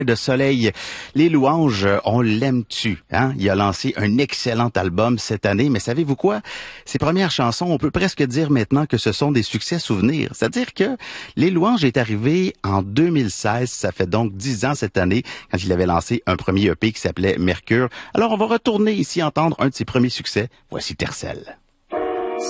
de Soleil. Les Louanges, on l'aime-tu, hein? Il a lancé un excellent album cette année, mais savez-vous quoi? Ses premières chansons, on peut presque dire maintenant que ce sont des succès souvenirs. C'est-à-dire que Les Louanges est arrivé en 2016, ça fait donc 10 ans cette année, quand il avait lancé un premier EP qui s'appelait Mercure. Alors, on va retourner ici entendre un de ses premiers succès. Voici Tercel.